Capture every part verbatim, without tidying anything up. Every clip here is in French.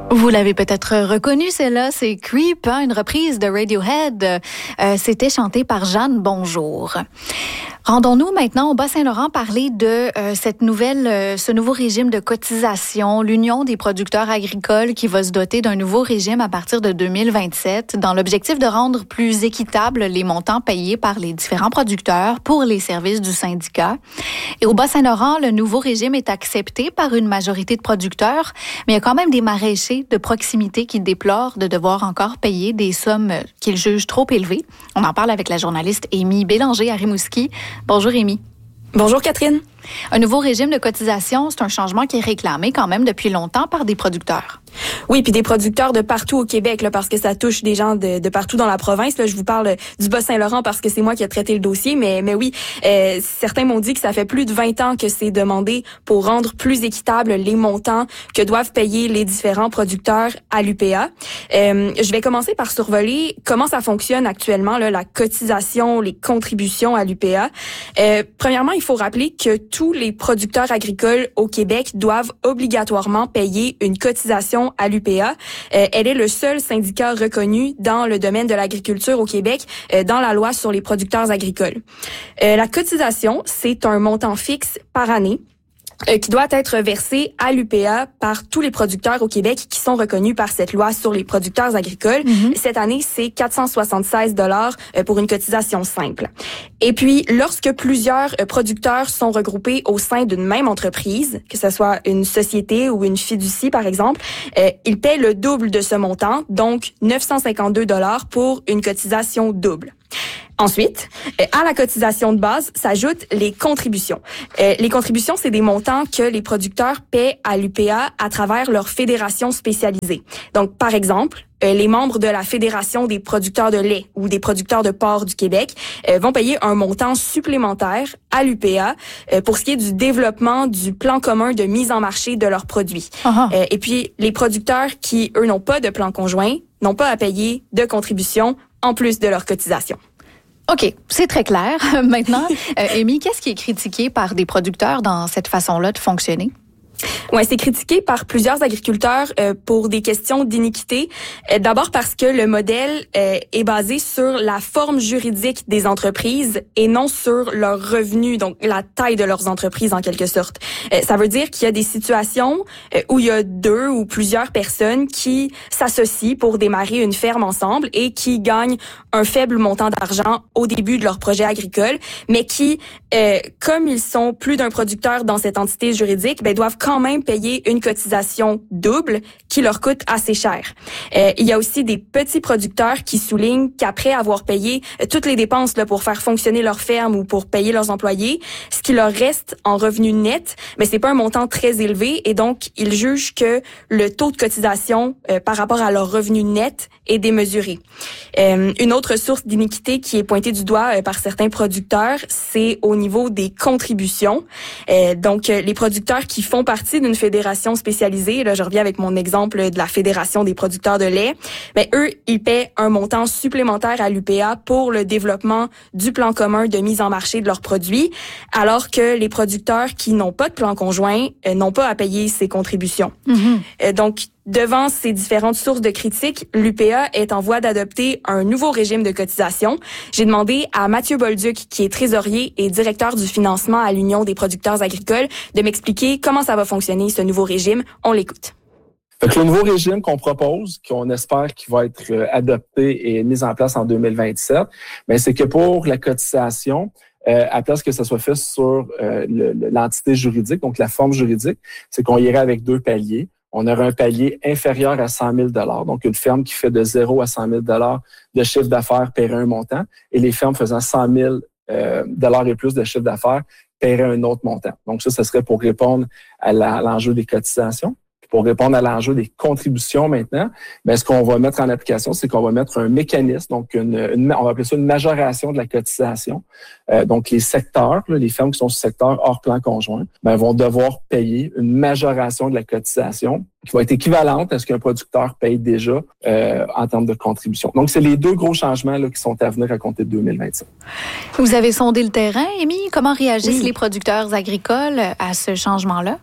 Vous l'avez peut-être reconnu, celle-là, c'est Creep, hein, une reprise de Radiohead. Euh, c'était chanté par Jeanne Bonjour. Rendons-nous maintenant au Bas-Saint-Laurent parler de euh, cette nouvelle, euh, ce nouveau régime de cotisation, l'Union des producteurs agricoles qui va se doter d'un nouveau régime à partir de deux mille vingt-sept dans l'objectif de rendre plus équitables les montants payés par les différents producteurs pour les services du syndicat. Et au Bas-Saint-Laurent, le nouveau régime est accepté par une majorité de producteurs, mais il y a quand même des maraîchers de proximité qui déplorent de devoir encore payer des sommes qu'ils jugent trop élevées. On en parle avec la journaliste Amy Bélanger à Rimouski. Bonjour Amy. Bonjour Catherine. Un nouveau régime de cotisation, c'est un changement qui est réclamé quand même depuis longtemps par des producteurs. Oui, puis des producteurs de partout au Québec, là, parce que ça touche des gens de, de partout dans la province. Là, je vous parle du Bas-Saint-Laurent parce que c'est moi qui ai traité le dossier, mais mais oui, euh, certains m'ont dit que ça fait plus de vingt ans que c'est demandé pour rendre plus équitables les montants que doivent payer les différents producteurs à l'U P A. Euh, je vais commencer par survoler comment ça fonctionne actuellement, là, la cotisation, les contributions à l'U P A. Euh, premièrement, il faut rappeler que tous les producteurs agricoles au Québec doivent obligatoirement payer une cotisation à l'U P A. Euh, elle est le seul syndicat reconnu dans le domaine de l'agriculture au Québec euh, dans la loi sur les producteurs agricoles. Euh, la cotisation, c'est un montant fixe par année Euh, qui doit être versé à l'U P A par tous les producteurs au Québec qui sont reconnus par cette loi sur les producteurs agricoles. Mm-hmm. Cette année, c'est quatre cent soixante-seize dollars pour une cotisation simple. Et puis, lorsque plusieurs producteurs sont regroupés au sein d'une même entreprise, que ce soit une société ou une fiducie, par exemple, euh, ils paient le double de ce montant, donc neuf cent cinquante-deux dollars pour une cotisation double. Ensuite, à la cotisation de base s'ajoutent les contributions. Euh, les contributions, c'est des montants que les producteurs paient à l'U P A à travers leur fédération spécialisée. Donc, par exemple, euh, les membres de la Fédération des producteurs de lait ou des producteurs de porc du Québec euh, vont payer un montant supplémentaire à l'U P A euh, pour ce qui est du développement du plan commun de mise en marché de leurs produits. Uh-huh. Euh, et puis, les producteurs qui, eux, n'ont pas de plan conjoint, n'ont pas à payer de contributions en plus de leur cotisation. OK, c'est très clair. Maintenant, euh, Amy, qu'est-ce qui est critiqué par des producteurs dans cette façon-là de fonctionner? Ouais, c'est critiqué par plusieurs agriculteurs euh, pour des questions d'iniquité. Euh, d'abord parce que le modèle euh, est basé sur la forme juridique des entreprises et non sur leurs revenus, donc la taille de leurs entreprises en quelque sorte. Euh, ça veut dire qu'il y a des situations euh, où il y a deux ou plusieurs personnes qui s'associent pour démarrer une ferme ensemble et qui gagnent un faible montant d'argent au début de leur projet agricole, mais qui, euh, comme ils sont plus d'un producteur dans cette entité juridique, ben doivent quand même payer une cotisation double qui leur coûte assez cher. Euh, il y a aussi des petits producteurs qui soulignent qu'après avoir payé euh, toutes les dépenses là, pour faire fonctionner leur ferme ou pour payer leurs employés, ce qui leur reste en revenu net, mais c'est pas un montant très élevé et donc ils jugent que le taux de cotisation euh, par rapport à leur revenu net est démesuré. Euh, une autre source d'iniquité qui est pointée du doigt euh, par certains producteurs, c'est au niveau des contributions. Euh, donc euh, les producteurs qui font partie d'une fédération spécialisée, là je reviens avec mon exemple de la Fédération des producteurs de lait, mais eux, ils paient un montant supplémentaire à l'U P A pour le développement du plan commun de mise en marché de leurs produits, alors que les producteurs qui n'ont pas de plan conjoint euh, n'ont pas à payer ces contributions. Mm-hmm. Euh, donc, devant ces différentes sources de critiques, l'U P A est en voie d'adopter un nouveau régime de cotisation. J'ai demandé à Mathieu Bolduc, qui est trésorier et directeur du financement à l'Union des producteurs agricoles, de m'expliquer comment ça va fonctionner, ce nouveau régime. On l'écoute. Fait que le nouveau régime qu'on propose, qu'on espère qu'il va être adopté et mis en place en deux mille vingt-sept, ben c'est que pour la cotisation, Euh, à place que ça soit fait sur euh, le, l'entité juridique, donc la forme juridique, c'est qu'on irait avec deux paliers. On aurait un palier inférieur à cent mille dollars, donc une ferme qui fait de zéro à cent mille dollars de chiffre d'affaires paierait un montant, et les fermes faisant cent mille dollars et plus de chiffre d'affaires paieraient un autre montant. Donc ça, ce serait pour répondre à, la, à l'enjeu des cotisations. Pour répondre à l'enjeu des contributions maintenant, ben ce qu'on va mettre en application, c'est qu'on va mettre un mécanisme, donc une, une on va appeler ça une majoration de la cotisation. Euh, donc les secteurs, là, les fermes qui sont sous secteur hors plan conjoint, ben vont devoir payer une majoration de la cotisation qui va être équivalente à ce qu'un producteur paye déjà euh, en termes de contribution. Donc c'est les deux gros changements là, qui sont à venir à compter de deux mille vingt-sept. Vous avez sondé le terrain, Amy. Comment réagissent oui. les producteurs agricoles à ce changement-là?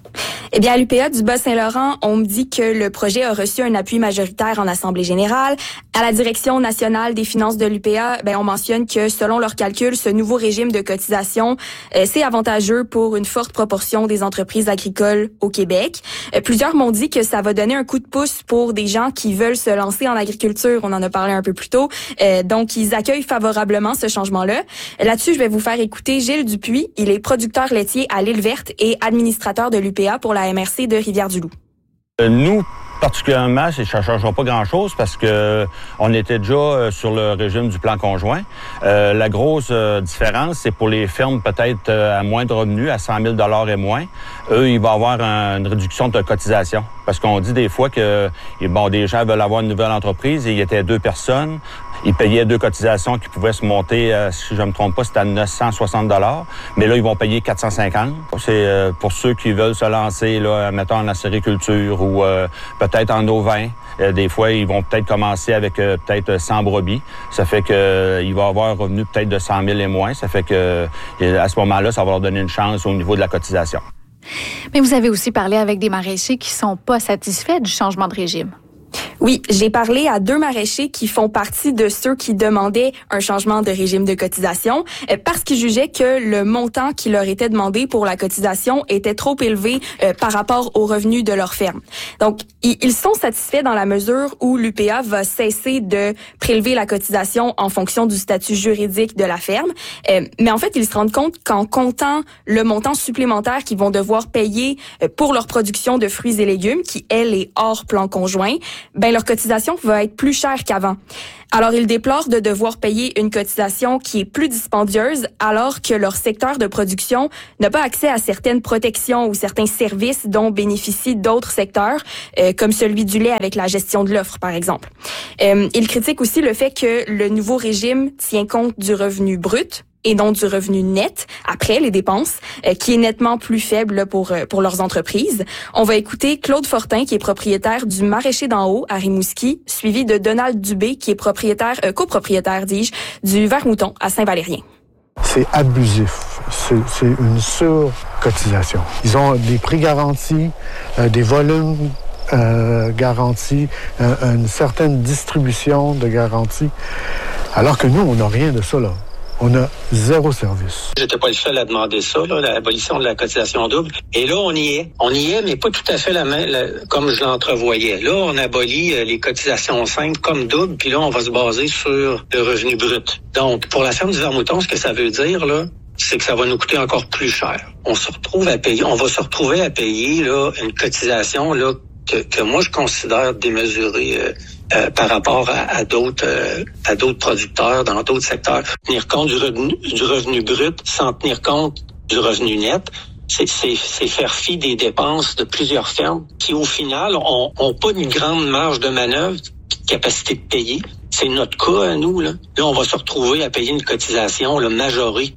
Eh bien, à l'U P A du Bas-Saint-Laurent, on me dit que le projet a reçu un appui majoritaire en Assemblée générale. À la Direction nationale des finances de l'U P A, ben, on mentionne que selon leurs calculs, ce nouveau régime de cotisation, euh, c'est avantageux pour une forte proportion des entreprises agricoles au Québec. Euh, plusieurs m'ont dit que ça va donner un coup de pouce pour des gens qui veulent se lancer en agriculture. On en a parlé un peu plus tôt. Euh, donc, ils accueillent favorablement ce changement-là. Là-dessus, je vais vous faire écouter Gilles Dupuis. Il est producteur laitier à l'Île Verte et administrateur de l'U P A pour la M R C de Rivière-du-Loup. Nous, particulièrement, ça ne changera pas grand-chose parce que on était déjà sur le régime du plan conjoint. Euh, la grosse euh, différence, c'est pour les fermes peut-être euh, à moins de revenus, à cent mille dollars et moins. Eux, il va y avoir un, une réduction de cotisation. Parce qu'on dit des fois que bon, des gens veulent avoir une nouvelle entreprise et il y était deux personnes. Ils payaient deux cotisations qui pouvaient se monter, euh, si je ne me trompe pas, c'était à neuf cent soixante dollars. Mais là, ils vont payer quatre cent cinquante. C'est euh, pour ceux qui veulent se lancer, là, mettons, en acériculture ou euh, peut-être en ovin. Euh, des fois, ils vont peut-être commencer avec euh, peut-être cent brebis. Ça fait que euh, il va avoir un revenu peut-être de cent mille et moins. Ça fait que euh, à ce moment-là, ça va leur donner une chance au niveau de la cotisation. Mais vous avez aussi parlé avec des maraîchers qui sont pas satisfaits du changement de régime. Oui, j'ai parlé à deux maraîchers qui font partie de ceux qui demandaient un changement de régime de cotisation euh, parce qu'ils jugeaient que le montant qui leur était demandé pour la cotisation était trop élevé euh, par rapport aux revenus de leur ferme. Donc, ils, ils sont satisfaits dans la mesure où l'U P A va cesser de prélever la cotisation en fonction du statut juridique de la ferme. Euh, mais en fait, ils se rendent compte qu'en comptant le montant supplémentaire qu'ils vont devoir payer euh, pour leur production de fruits et légumes, qui, elle, est hors plan conjoint, ben leur cotisation va être plus chère qu'avant. Alors, ils déplorent de devoir payer une cotisation qui est plus dispendieuse alors que leur secteur de production n'a pas accès à certaines protections ou certains services dont bénéficient d'autres secteurs, euh, comme celui du lait avec la gestion de l'offre, par exemple. Euh, ils critiquent aussi le fait que le nouveau régime tient compte du revenu brut et non du revenu net après les dépenses, euh, qui est nettement plus faible là, pour euh, pour leurs entreprises. On va écouter Claude Fortin, qui est propriétaire du Maraîcher d'en haut à Rimouski, suivi de Donald Dubé, qui est propriétaire, euh, copropriétaire, dis-je, du Vert-Mouton à Saint-Valérien. C'est abusif. C'est, c'est une surcotisation. Ils ont des prix garantis, euh, des volumes euh, garantis, euh, une certaine distribution de garantie, alors que nous, on n'a rien de ça, là. On a zéro service. J'étais pas le seul à demander ça, là, l'abolition de la cotisation double. Et là, on y est. On y est, mais pas tout à fait la même, la, comme je l'entrevoyais. Là, on abolit euh, les cotisations simples comme double, puis là, on va se baser sur le revenu brut. Donc, pour la ferme du Vert-Mouton, ce que ça veut dire, là, c'est que ça va nous coûter encore plus cher. On se retrouve à payer, on va se retrouver à payer, là, une cotisation, là, que, que moi, je considère démesurée, euh, Euh, par rapport à, à d'autres euh, à d'autres producteurs dans d'autres secteurs. Tenir compte du revenu, du revenu brut sans tenir compte du revenu net, c'est, c'est, c'est faire fi des dépenses de plusieurs fermes qui, au final, ont, ont pas une grande marge de manœuvre, capacité de payer. C'est notre cas à nous. Là, là on va se retrouver à payer une cotisation là, majorée.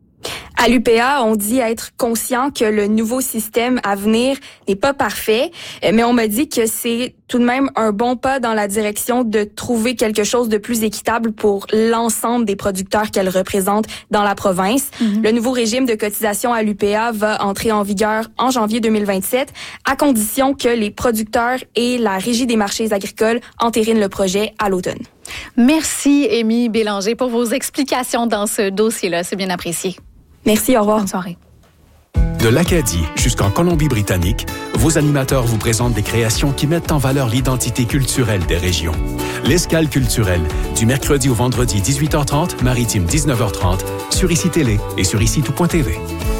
À l'U P A, on dit être conscient que le nouveau système à venir n'est pas parfait, mais on m'a dit que c'est tout de même un bon pas dans la direction de trouver quelque chose de plus équitable pour l'ensemble des producteurs qu'elle représente dans la province. Mm-hmm. Le nouveau régime de cotisation à l'U P A va entrer en vigueur en janvier deux mille vingt-sept, à condition que les producteurs et la Régie des marchés agricoles entérinent le projet à l'automne. Merci, Amy Bélanger, pour vos explications dans ce dossier-là. C'est bien apprécié. Merci, au revoir. Bonne soirée. De l'Acadie jusqu'en Colombie-Britannique, vos animateurs vous présentent des créations qui mettent en valeur l'identité culturelle des régions. L'Escale culturelle, du mercredi au vendredi dix-huit heures trente, maritime dix-neuf heures trente, sur ICI Télé et sur ici tout point t v.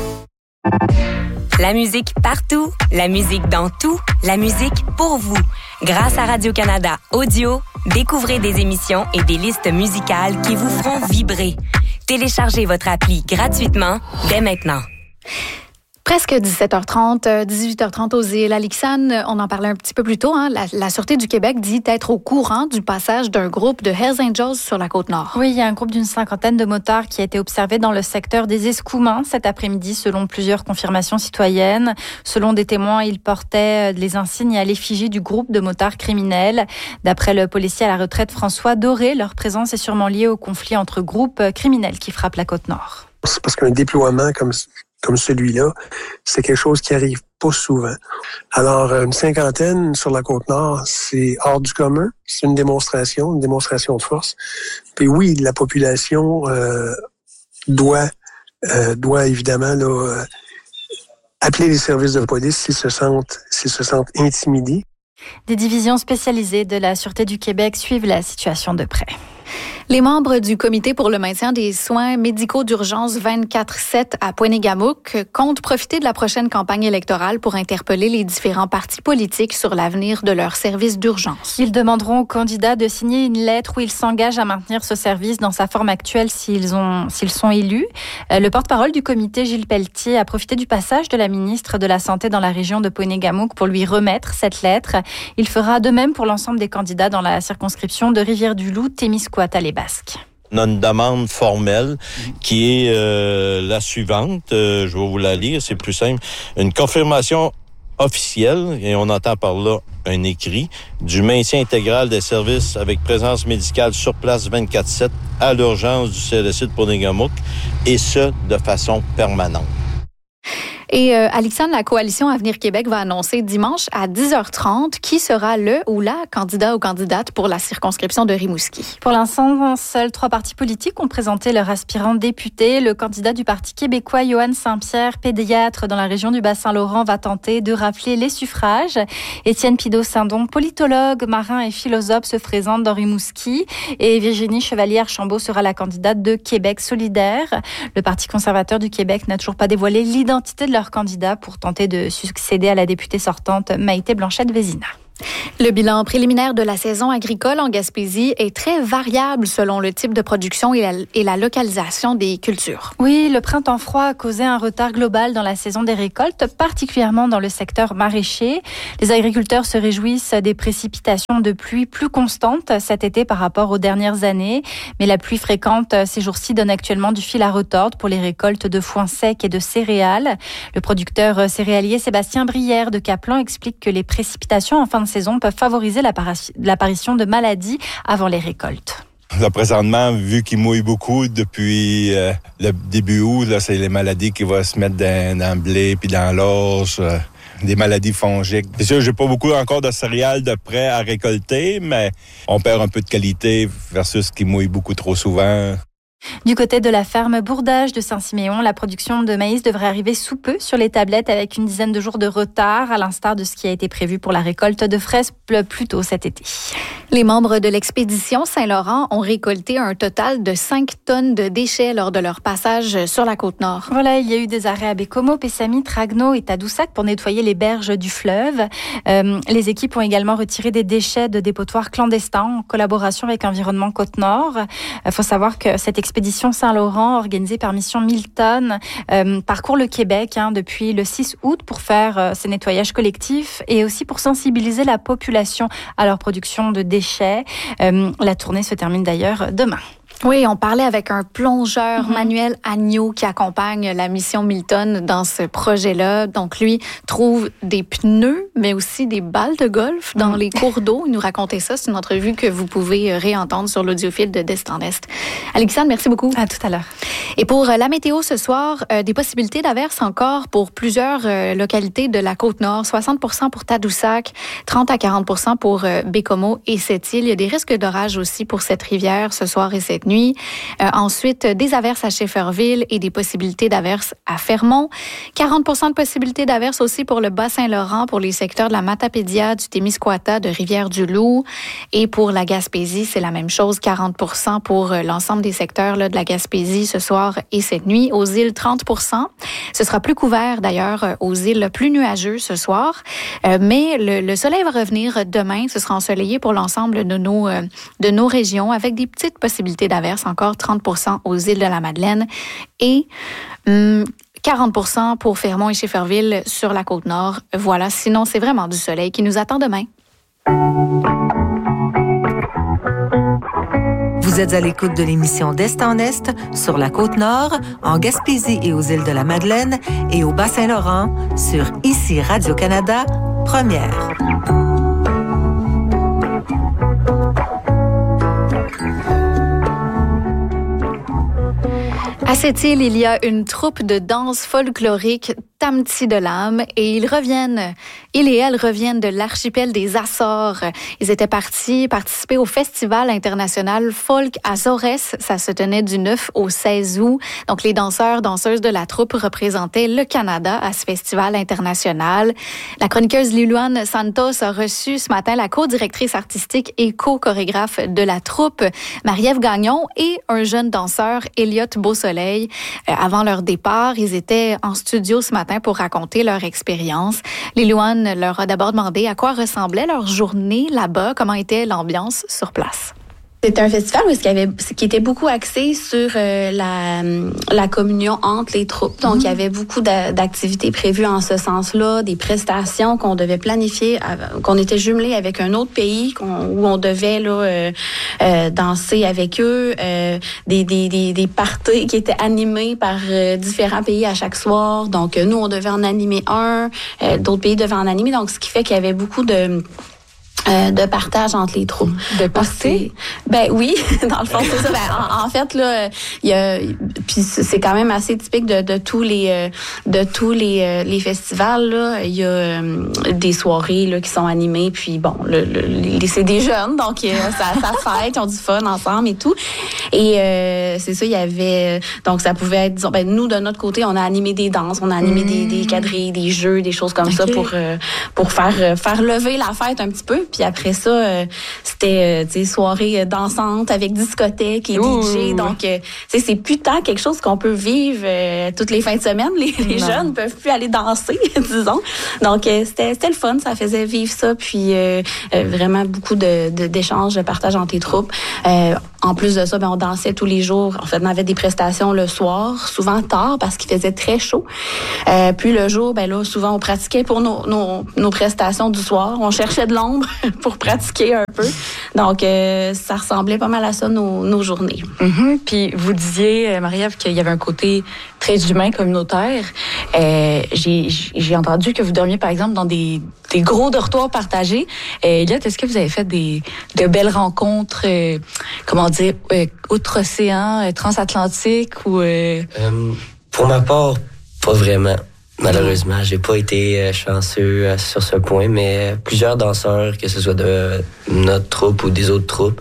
La musique partout, la musique dans tout, la musique pour vous. Grâce à Radio-Canada Audio, découvrez des émissions et des listes musicales qui vous feront vibrer. Téléchargez votre appli gratuitement dès maintenant. Presque dix-sept heures trente, dix-huit heures trente aux îles Alixan. On en parlait un petit peu plus tôt. Hein? La, la Sûreté du Québec dit être au courant du passage d'un groupe de Hells Angels sur la Côte-Nord. Oui, il y a un groupe d'une cinquantaine de motards qui a été observé dans le secteur des Escoumins cet après-midi, selon plusieurs confirmations citoyennes. Selon des témoins, ils portaient les insignes à l'effigie du groupe de motards criminels. D'après le policier à la retraite François Doré, leur présence est sûrement liée au conflit entre groupes criminels qui frappent la Côte-Nord. C'est parce qu'un déploiement comme comme celui-là, c'est quelque chose qui arrive pas souvent. Alors, une cinquantaine sur la Côte-Nord, c'est hors du commun. C'est une démonstration, une démonstration de force. Puis oui, la population euh, doit, euh, doit évidemment là, euh, appeler les services de police s'ils se sentent, s'ils se sentent intimidés. Des divisions spécialisées de la Sûreté du Québec suivent la situation de près. Les membres du Comité pour le maintien des soins médicaux d'urgence vingt-quatre sept à Pointe-Égamook comptent profiter de la prochaine campagne électorale pour interpeller les différents partis politiques sur l'avenir de leur service d'urgence. Ils demanderont aux candidats de signer une lettre où ils s'engagent à maintenir ce service dans sa forme actuelle s'ils, ont, s'ils sont élus. Le porte-parole du comité, Gilles Pelletier, a profité du passage de la ministre de la Santé dans la région de Pointe-Égamook pour lui remettre cette lettre. Il fera de même pour l'ensemble des candidats dans la circonscription de Rivière-du-Loup, Témiscouata-les-Basques. On a une demande formelle qui est euh, la suivante. Euh, je vais vous la lire, c'est plus simple. Une confirmation officielle, et on entend par là un écrit, du maintien intégral des services avec présence médicale sur place vingt-quatre sept à l'urgence du C L S C de Pointe-Égamook, et ce, de façon permanente. Et euh, Alexandre, la Coalition Avenir Québec va annoncer dimanche à dix heures trente qui sera le ou la candidat ou candidate pour la circonscription de Rimouski. Pour l'instant, seuls trois partis politiques ont présenté leur aspirant député. Le candidat du Parti québécois, Yohann Saint-Pierre, pédiatre dans la région du Bas-Saint-Laurent, va tenter de rappeler les suffrages. Étienne Pideau-Sindon, politologue, marin et philosophe, se présente dans Rimouski. Et Virginie Chevalier-Archambault sera la candidate de Québec solidaire. Le Parti conservateur du Québec n'a toujours pas dévoilé l'identité de leur candidat pour tenter de succéder à la députée sortante Maïté Blanchette-Vézina. Le bilan préliminaire de la saison agricole en Gaspésie est très variable selon le type de production et la, et la localisation des cultures. Oui, le printemps froid a causé un retard global dans la saison des récoltes, particulièrement dans le secteur maraîcher. Les agriculteurs se réjouissent des précipitations de pluie plus constantes cet été par rapport aux dernières années. Mais la pluie fréquente ces jours-ci donne actuellement du fil à retordre pour les récoltes de foin sec et de céréales. Le producteur céréalier Sébastien Brière de Caplan explique que les précipitations en fin de saison peuvent favoriser l'apparition de maladies avant les récoltes. Là, présentement, vu qu'il mouille beaucoup depuis euh, le début août, là, c'est les maladies qui vont se mettre dans, dans le blé puis dans l'orge, euh, des maladies fongiques. C'est sûr, j'ai pas beaucoup encore de céréales de prêt à récolter, mais on perd un peu de qualité versus ce qui mouille beaucoup trop souvent. Du côté de la ferme Bourdage de Saint-Siméon, la production de maïs devrait arriver sous peu sur les tablettes avec une dizaine de jours de retard, à l'instar de ce qui a été prévu pour la récolte de fraises plus tôt cet été. Les membres de l'expédition Saint-Laurent ont récolté un total de cinq tonnes de déchets lors de leur passage sur la Côte-Nord. Voilà, il y a eu des arrêts à Bécomo, Pessamy, Tragno et Tadoussac pour nettoyer les berges du fleuve. Euh, les équipes ont également retiré des déchets de dépotoirs clandestins en collaboration avec Environnement Côte-Nord. Il faut savoir que cette expédition Saint-Laurent, organisée par Mission Milton, euh, parcourt le Québec hein, depuis le six août pour faire euh, ces nettoyages collectifs et aussi pour sensibiliser la population à leur production de déchets. Euh, la tournée se termine d'ailleurs demain. Oui, on parlait avec un plongeur, mm-hmm. Manuel Agneau, qui accompagne la mission Milton dans ce projet-là. Donc, lui trouve des pneus, mais aussi des balles de golf dans mm-hmm. les cours d'eau. Il nous racontait ça. C'est une entrevue que vous pouvez réentendre sur l'audiofil de d'Est en Est. Alexandre, merci beaucoup. À tout à l'heure. Et pour la météo ce soir, euh, des possibilités d'averses encore pour plusieurs euh, localités de la Côte-Nord. soixante pour cent pour Tadoussac, trente à quarante pour cent pour euh, Bécomo et Sept-Îles. Il y a des risques d'orage aussi pour cette rivière ce soir et cette nuit. Euh, ensuite, des averses à Schefferville et des possibilités d'averses à Fermont. quarante pour cent de possibilités d'averses aussi pour le Bas-Saint-Laurent, pour les secteurs de la Matapédia, du Témiscouata, de Rivière-du-Loup. Et pour la Gaspésie, c'est la même chose, quarante pour cent pour euh, l'ensemble des secteurs là, de la Gaspésie ce soir et cette nuit. Aux îles, trente pour cent. Ce sera plus couvert d'ailleurs euh, aux îles, plus nuageux ce soir. Euh, mais le, le soleil va revenir demain. Ce sera ensoleillé pour l'ensemble de nos, euh, de nos régions avec des petites possibilités d'averses, encore trente pour cent aux îles de la Madeleine et hum, quarante pour cent pour Fermont et Schefferville sur la Côte-Nord. Voilà, sinon c'est vraiment du soleil qui nous attend demain. Vous êtes à l'écoute de l'émission d'Est en Est sur la Côte-Nord, en Gaspésie et aux îles de la Madeleine et au Bas-Saint-Laurent sur Ici Radio-Canada, Première. À cette île, il y a une troupe de danse folklorique Tamti de l'âme et ils reviennent, ils et elles reviennent de l'archipel des Açores. Ils étaient partis participer au Festival international Folk Azores. Ça se tenait du neuf au seize août. Donc, les danseurs, danseuses de la troupe représentaient le Canada à ce festival international. La chroniqueuse Liliane Santos a reçu ce matin la co-directrice artistique et co-chorégraphe de la troupe, Marie-Ève Gagnon, et un jeune danseur, Elliot Beausoleil. Euh, avant leur départ, ils étaient en studio ce matin pour raconter leur expérience. Liliane leur a d'abord demandé à quoi ressemblait leur journée là-bas, comment était l'ambiance sur place. C'était un festival où il y avait, qui était beaucoup axé sur euh, la, la communion entre les troupes. Donc, mmh. il y avait beaucoup d'activités prévues en ce sens-là, des prestations qu'on devait planifier, qu'on était jumelés avec un autre pays, qu'on, où on devait là, euh, euh, danser avec eux, euh, des, des, des, des parties qui étaient animées par euh, différents pays à chaque soir. Donc, euh, nous, on devait en animer un, euh, d'autres pays devaient en animer. Donc, ce qui fait qu'il y avait beaucoup de... Euh, de partage entre les troupes. De party? Ben oui, dans le fond, c'est ça. Ben, en, en fait, là, il y a, puis c'est quand même assez typique de, de tous les, de tous les, les festivals, là. Il y a euh, des soirées, là, qui sont animées, puis bon, le, le, c'est des jeunes, donc euh, ça, ça fête, ils ont du fun ensemble et tout. Et euh, c'est ça, il y avait, donc ça pouvait être, disons, ben nous, de notre côté, on a animé des danses, on a animé mmh. des, des quadrilles, des jeux, des choses comme okay. ça pour, euh, pour faire, faire lever la fête un petit peu. Puis après ça, euh, c'était euh, tu sais, soirée dansante avec discothèque et Ouh. D J. Donc, euh, tu sais, c'est plus tant quelque chose qu'on peut vivre euh, toutes les fins de semaine. Les, les jeunes ne peuvent plus aller danser, disons. Donc, euh, c'était, c'était le fun. Ça faisait vivre ça. Puis, euh, euh, vraiment beaucoup de, de, d'échanges, de partage entre les troupes. Euh, en plus de ça, ben, on dansait tous les jours. En fait, on avait des prestations le soir, souvent tard parce qu'il faisait très chaud. Euh, puis le jour, ben là, souvent, on pratiquait pour nos, nos, nos prestations du soir. On cherchait de l'ombre pour pratiquer un peu. Donc, euh, ça ressemblait pas mal à ça, nos, nos journées. Mm-hmm. Puis, vous disiez, Marie-Ève, qu'il y avait un côté très humain, communautaire. Euh, j'ai, j'ai entendu que vous dormiez, par exemple, dans des, des gros dortoirs partagés. Euh, Elliot, est-ce que vous avez fait des, de belles rencontres, euh, comment dire, euh, outre-océan, euh, transatlantique ou... Euh... Euh, pour ma part, pas vraiment. Malheureusement, j'ai pas été chanceux sur ce point, mais plusieurs danseurs, que ce soit de notre troupe ou des autres troupes,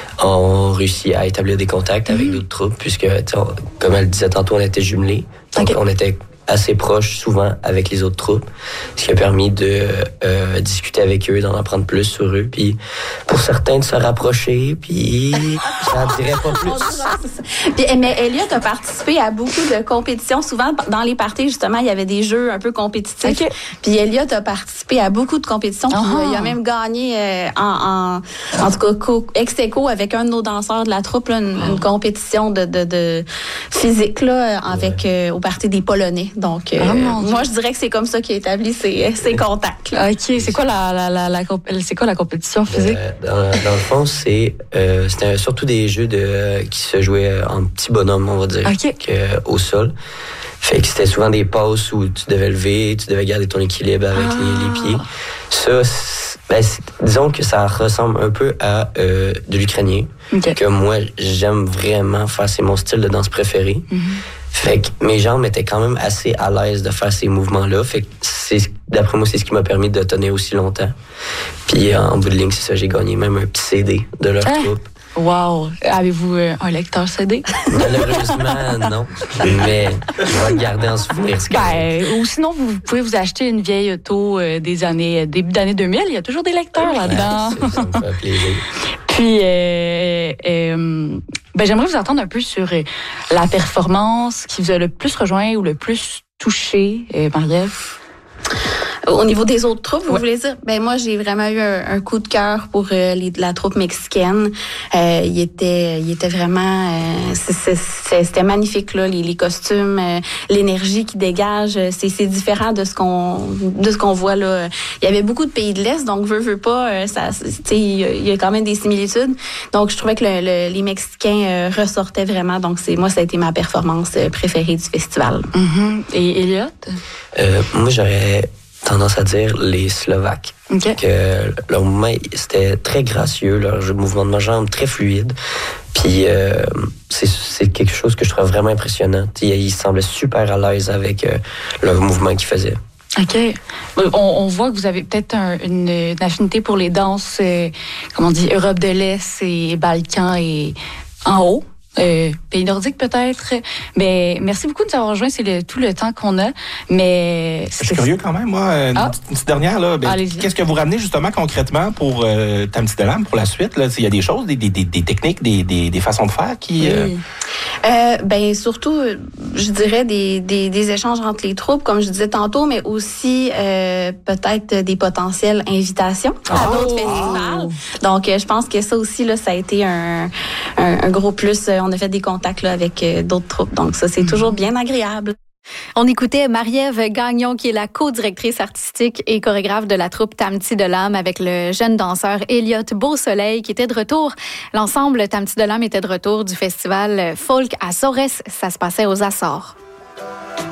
ont réussi à établir des contacts avec mmh. d'autres troupes, puisque, on, comme elle disait tantôt, on était jumelés. Donc, okay. on était assez proches souvent avec les autres troupes, ce qui a permis de euh, discuter avec eux, d'en apprendre plus sur eux, puis pour certains de se rapprocher, puis j'en dirais pas plus. Puis, mais Elliot a participé à beaucoup de compétitions. Souvent, dans les parties, justement, il y avait des jeux un peu compétitifs. Okay. Puis Elliot a participé à beaucoup de compétitions. Puis, uh-huh. il a même gagné euh, en, en, en tout cas, co, ex-aequo avec un de nos danseurs de la troupe, là, une, une compétition de, de, de physique là, avec ouais. euh, au party des Polonais. Donc, euh, oh, moi, je dirais que c'est comme ça qu'il a établi ses, ses contacts. Là. OK. C'est quoi la, la, la, la, c'est quoi la compétition physique? Euh, dans, dans le fond, c'est euh, c'était surtout des jeux de, qui se jouaient en petits bonhommes, on va dire, okay. que, au sol. Fait que c'était souvent des passes où tu devais lever, tu devais garder ton équilibre avec ah. les, les pieds. Ça, ben, disons que ça ressemble un peu à euh, de l'ukrainien. Okay. Que moi, j'aime vraiment faire, c'est mon style de danse préféré. Mm-hmm. Fait que mes jambes étaient quand même assez à l'aise de faire ces mouvements-là. Fait que c'est, d'après moi, c'est ce qui m'a permis de tenir aussi longtemps. Puis en bout de ligne, c'est ça, j'ai gagné même un petit C D de leur ah. troupe. Wow! Avez-vous euh, un lecteur C D? Malheureusement, non. Mais je vais le garder en souvenir. Ben, ou sinon, vous pouvez vous acheter une vieille auto euh, des années, début d'année deux mille. Il y a toujours des lecteurs ouais, là-dedans. Ça, ça me fait plaisir. Puis, euh, euh, ben, j'aimerais vous entendre un peu sur euh, la performance qui vous a le plus rejoint ou le plus touché, euh, Marie-Ève. Au niveau des autres troupes, vous ouais. voulez dire? Ben moi, j'ai vraiment eu un, un coup de cœur pour euh, les, la troupe mexicaine. Euh, il était, il était vraiment, euh, c'est, c'est, c'était magnifique là, les, les costumes, euh, l'énergie qui dégage. C'est, c'est différent de ce qu'on, de ce qu'on voit là. Il y avait beaucoup de pays de l'Est, donc veut veut pas, euh, ça, tu sais, il y a quand même des similitudes. Donc je trouvais que le, le, les Mexicains euh, ressortaient vraiment. Donc c'est moi, ça a été ma performance préférée du festival. Mm-hmm. Et Elliot? Euh, moi, j'aurais tendance à dire les Slovaques. Okay. Que leur mouvement, c'était très gracieux, leur mouvement de jambes très fluide. Puis euh, c'est, c'est quelque chose que je trouve vraiment impressionnant. Ils, ils semblaient super à l'aise avec euh, leur mouvement qu'ils faisaient. OK. On, on voit que vous avez peut-être un, une, une affinité pour les danses, euh, comment on dit, Europe de l'Est et Balkans et en haut. Euh, pays nordique peut-être, mais merci beaucoup de nous avoir rejoints, c'est le, tout le temps qu'on a, mais... Je suis curieux quand même, moi, une, ah. une petite dernière, là, ben, qu'est-ce que vous ramenez justement concrètement pour euh, Tamti de l'âme, pour la suite, là? Il y a des choses, des, des, des techniques, des, des, des façons de faire qui... Euh... Oui. Euh, ben surtout, je dirais des, des, des échanges entre les troupes, comme je disais tantôt, mais aussi euh, peut-être des potentielles invitations à oh. d'autres festivals. Donc, je pense que ça aussi, là, ça a été un, un, un gros plus. On a fait des contacts là, avec euh, d'autres troupes. Donc, ça, c'est mmh. toujours bien agréable. On écoutait Marie-Ève Gagnon, qui est la co-directrice artistique et chorégraphe de la troupe Tamti de l'âme, avec le jeune danseur Elliott Beausoleil, qui était de retour. L'ensemble Tamti de l'âme était de retour du festival folk à Sorès. Ça se passait aux Açores.